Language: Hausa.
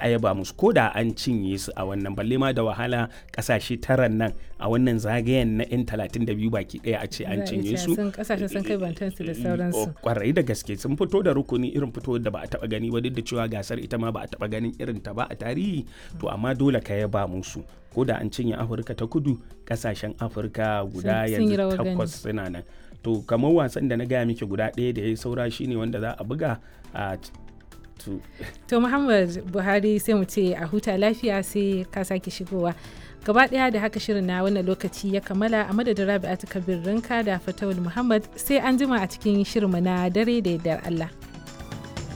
a yaba musu ko da an cinye su a wannan, balle ma da wahala kasashe taran nan a wannan zagayen na 'yan 32 baki daya a ce an cinye su. Kasashen sun kai bantansu da sauransu. Kwarai da gaske sun fito da rukuni irin fito da ba a taba gani ba, duk da cewa gasar ita ma ba a taba ganin irin ta ba a tarihi, to amma dole ka yaba musu. Ko da an cinye Afirka ta kudu, kasashen Afirka guda yanzu 8 suna nan. To kamar wasan da na gaya miki guda ɗaya da ya saura shine wanda za a buga a to Muhammad Buhari sai mu ce a huta lafiya, sai ka sake shigowa. Gaba ɗaya da haka shirin na wannan lokaci ya kammala, a madadin Rabi'atu Kabir Rinka da Fatawul Muhammad, sai an jima a cikin shirinmu na dare da yardar Allah.